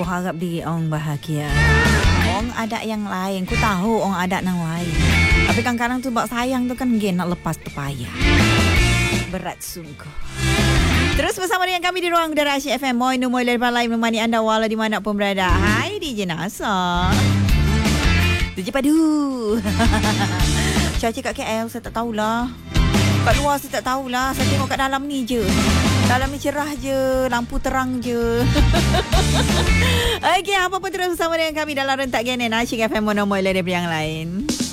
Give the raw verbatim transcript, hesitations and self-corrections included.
harap diri orang bahagia. Orang adat yang lain, ku tahu orang adat yang lain. Tapi kadang-kadang tu bak sayang tu kan gen nak lepas terpayah. Berat sungguh. Terus bersama dengan kami di ruang udara Asyik F M. Moi Numoy lepas lain menemani anda walau di mana pun berada. Hai D J Nasa. D J Padu. Cuaca kat K L saya tak tahulah. Kat luar saya tak tahulah. Saya tengok kat dalam ni je. Dalam ni cerah je. Lampu terang je. Okey, apa pun terus bersama dengan kami dalam rentak G N N Asyik F M. Moi lepas yang lain.